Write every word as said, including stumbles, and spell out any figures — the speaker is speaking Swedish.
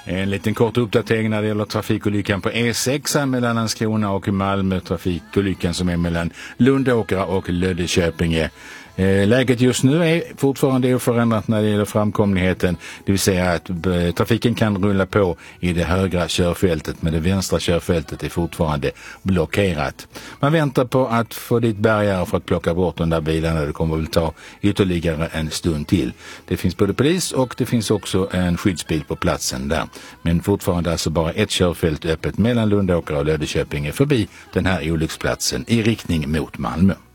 En liten kort uppdatering när det gäller trafikolyckan på E sex mellan Landskrona och Malmö. Trafikolyckan som är mellan Lundåkra och Löddeköpinge. Läget just nu är fortfarande oförändrat när det gäller framkomligheten. Det vill säga att trafiken kan rulla på i det högra körfältet, men det vänstra körfältet är fortfarande blockerat. Man väntar på att få dit bärgare för att plocka bort de där bilarna. Det kommer väl ta ytterligare en stund till. Det finns både polis och det finns också en skyddsbil på platsen där. Men fortfarande alltså bara ett körfält öppet mellan Lundåkra och Löddeköpinge förbi den här olycksplatsen i riktning mot Malmö.